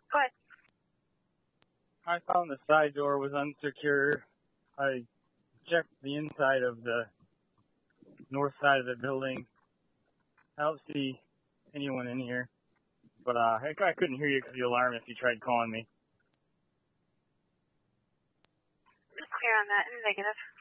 Go ahead. I found the side door was unsecure. I checked the inside of the north side of the building. I don't see anyone in here. But I couldn't hear you because of the alarm if you tried calling me. Clear on that. Negative.